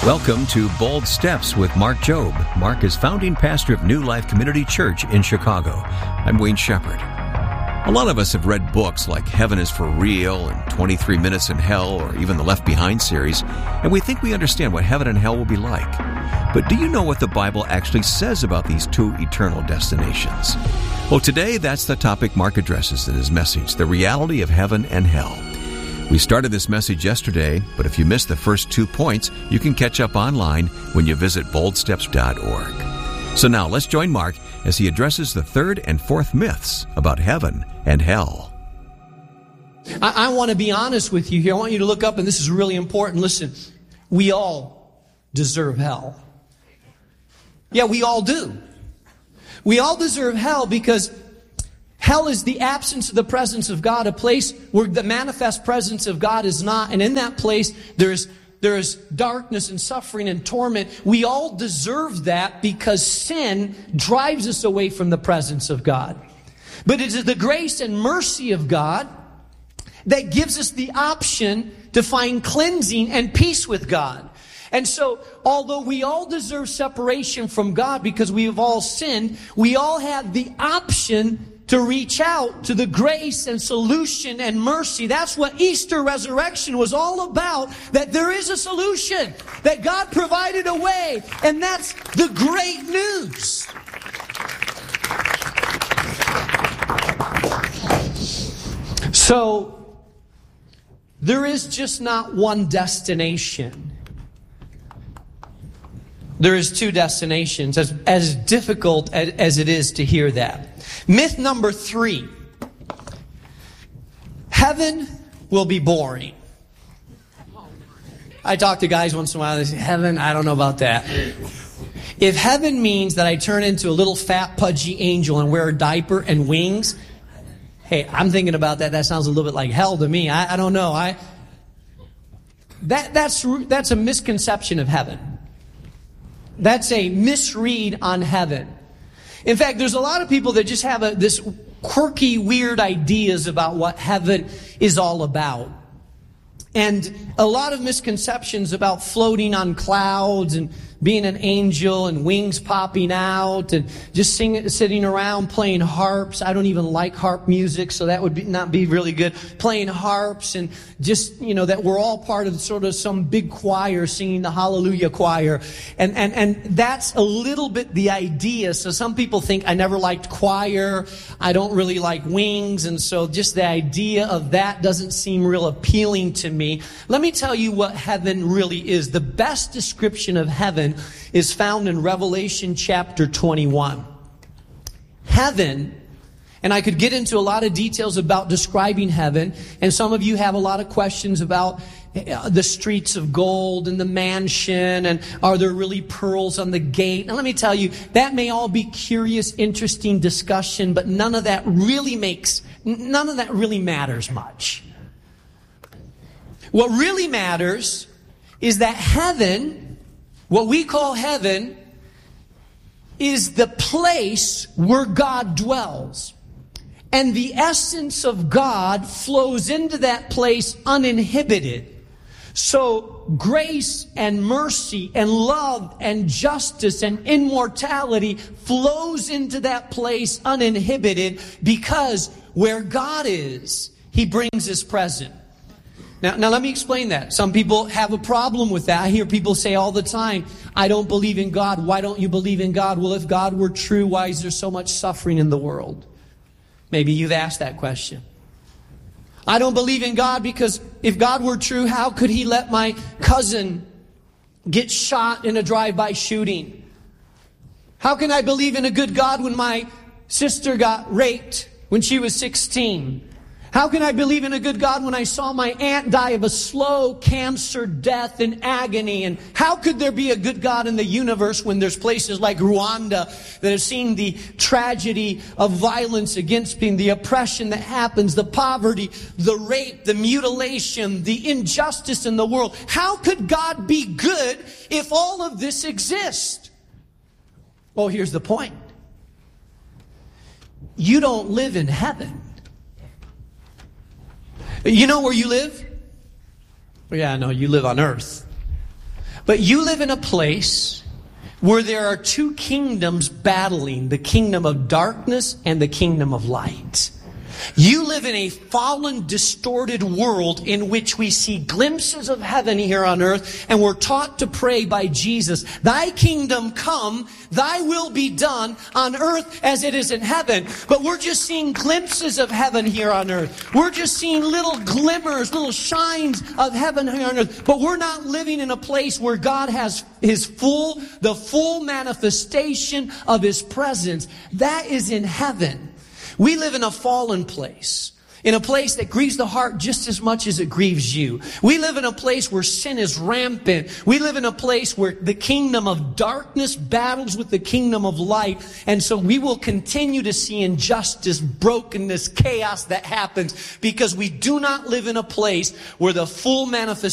Welcome to Bold Steps with Mark Jobe. Mark is founding pastor of New Life Community Church in Chicago. I'm Wayne Shepherd. A lot of us have read books like Heaven is for Real and 23 Minutes in Hell or even the Left Behind series, and we think we understand what heaven and hell will be like. But do you know what the Bible actually says about these two eternal destinations? Well, today that's the topic Mark addresses in his message, the reality of heaven and hell. We started this message yesterday, but if you missed the first 2 points, you can catch up online when you visit boldsteps.org. So now let's join Mark as he addresses the third and fourth myths about heaven and hell. I want to be honest with you here. I want you to look up, and this is really important. Listen, we all deserve hell. Yeah, we all do. We all deserve hell because hell is the absence of the presence of God, a place where the manifest presence of God is not. And in that place, there is darkness and suffering and torment. We all deserve that because sin drives us away from the presence of God. But it is the grace and mercy of God that gives us the option to find cleansing and peace with God. And so, although we all deserve separation from God because we have all sinned, we all have the option to reach out to the grace and solution and mercy. That's what Easter resurrection was all about, that there is a solution, that God provided a way, and that's the great news. So, there is just not one destination. There is two destinations, as difficult as it is to hear that. Myth number 3. Heaven will be boring. I talk to guys once in a while, they say, heaven, I don't know about that. If heaven means that I turn into a little fat, pudgy angel and wear a diaper and wings, hey, I'm thinking about that. That sounds a little bit like hell to me. I don't know. That's a misconception of heaven. That's a misread on heaven. In fact, there's a lot of people that just have this quirky, weird ideas about what heaven is all about. And a lot of misconceptions about floating on clouds and being an angel and wings popping out and just sitting around playing harps. I don't even like harp music, so that would not be really good. Playing harps and just, that we're all part of sort of some big choir singing the Hallelujah choir. And that's a little bit the idea. So some people think I never liked choir. I don't really like wings. And so just the idea of that doesn't seem real appealing to me. Let me tell you what heaven really is. The best description of heaven is found in Revelation chapter 21. Heaven, and I could get into a lot of details about describing heaven, and some of you have a lot of questions about the streets of gold and the mansion, and are there really pearls on the gate? And let me tell you, that may all be curious, interesting discussion, but none of that really matters much. What really matters is that heaven, what we call heaven, is the place where God dwells. And the essence of God flows into that place uninhibited. So grace and mercy and love and justice and immortality flows into that place uninhibited because where God is, He brings His presence. Now let me explain that. Some people have a problem with that. I hear people say all the time, I don't believe in God. Why don't you believe in God? Well, if God were true, why is there so much suffering in the world? Maybe you've asked that question. I don't believe in God because if God were true, how could He let my cousin get shot in a drive-by shooting? How can I believe in a good God when my sister got raped when she was 16? How can I believe in a good God when I saw my aunt die of a slow cancer death in agony? And how could there be a good God in the universe when there's places like Rwanda that have seen the tragedy of violence against people, the oppression that happens, the poverty, the rape, the mutilation, the injustice in the world? How could God be good if all of this exists? Well, here's the point. You don't live in heaven. You know where you live? Well, yeah, no, you live on earth. But you live in a place where there are two kingdoms battling, the kingdom of darkness and the kingdom of light. You live in a fallen, distorted world in which we see glimpses of heaven here on earth, and we're taught to pray by Jesus, Thy kingdom come, Thy will be done on earth as it is in heaven. But we're just seeing glimpses of heaven here on earth. We're just seeing little glimmers, little shines of heaven here on earth. But we're not living in a place where God has the full manifestation of His presence. That is in heaven. We live in a fallen place, in a place that grieves the heart just as much as it grieves you. We live in a place where sin is rampant. We live in a place where the kingdom of darkness battles with the kingdom of light. And so we will continue to see injustice, brokenness, chaos that happens because we do not live in a place where the full manifestation